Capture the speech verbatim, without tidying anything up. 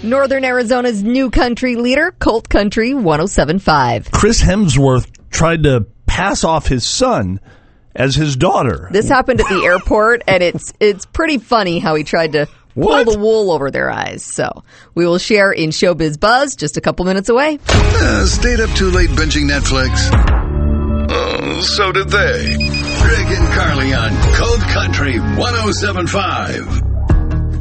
Northern Arizona's new country leader, Colt Country one oh seven point five. Chris Hemsworth tried to pass off his son as his daughter. This happened at the airport, and it's it's pretty funny how he tried to pull What? the wool over their eyes. So we will share in Showbiz Buzz just a couple minutes away. Uh, stayed up too late binging Netflix? Oh, so did they. Greg and Carly on Cold Country one oh seven point five.